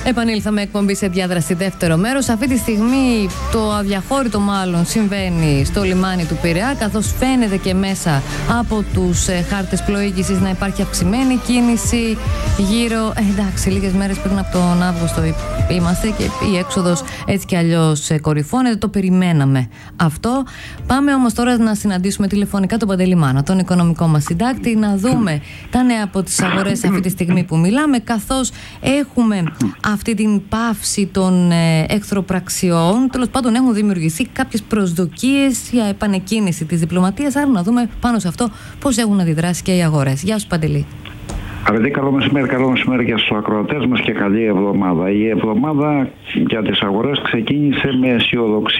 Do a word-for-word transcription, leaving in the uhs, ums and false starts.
Επανήλθαμε εκπομπή σε διάδραση δεύτερο μέρος. Αυτή τη στιγμή το αδιαχώρητο μάλλον συμβαίνει στο λιμάνι του Πειραιά, καθώς φαίνεται και μέσα από τους ε, χάρτες πλοήγησης να υπάρχει αυξημένη κίνηση γύρω, ε, εντάξει, λίγες μέρες πριν από τον Αύγουστο είμαστε και η έξοδος έτσι κι αλλιώς ε, κορυφώνεται, το περιμέναμε αυτό. Πάμε όμως τώρα να συναντήσουμε τηλεφωνικά τον Παντελή Μάνα, τον οικονομικό μας συντάκτη, να δούμε τα νέα από τις αγορές αυτή τη στιγμή που μιλάμε, καθώς έχουμε αυτή την πάυση των ε, εχθροπραξιών. Τέλος πάντων, έχουν δημιουργηθεί κάποιες προσδοκίες για επανεκκίνηση της διπλωματίας. Άρα, να δούμε πάνω σε αυτό πώς έχουν αντιδράσει και οι αγορές. Γεια σου, Παντελή. Αγαπητοί, καλό μεσημέρι, καλό μεσημέρι και στους ακροατές μας και καλή εβδομάδα. Η εβδομάδα για τις αγορές ξεκίνησε με αισιοδοξία.